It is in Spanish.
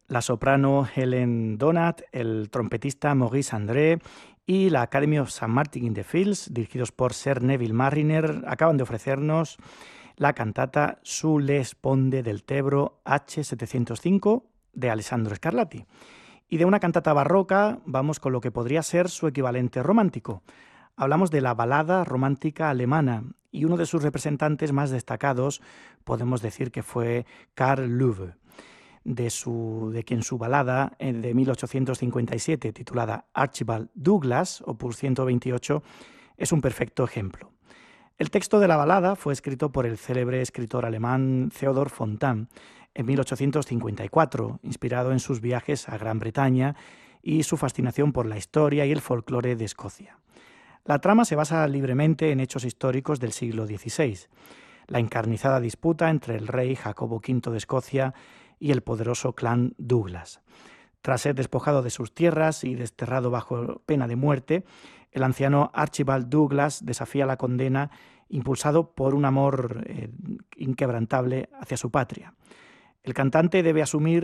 la soprano Helen Donat, el trompetista Maurice André y la Academy of St. Martin in the Fields, dirigidos por Sir Neville Marriner, acaban de ofrecernos la cantata Su le sponde del Tebro H705 de Alessandro Scarlatti. Y de una cantata barroca vamos con lo que podría ser su equivalente romántico. Hablamos de la balada romántica alemana y uno de sus representantes más destacados podemos decir que fue Karl Löwe, de quien su balada de 1857 titulada Archibald Douglas, opus 128, es un perfecto ejemplo. El texto de la balada fue escrito por el célebre escritor alemán Theodor Fontane en 1854, inspirado en sus viajes a Gran Bretaña y su fascinación por la historia y el folclore de Escocia. La trama se basa libremente en hechos históricos del siglo XVI, la encarnizada disputa entre el rey Jacobo V de Escocia y el poderoso clan Douglas. Tras ser despojado de sus tierras y desterrado bajo pena de muerte, el anciano Archibald Douglas desafía la condena impulsado por un amor inquebrantable hacia su patria. El cantante debe asumir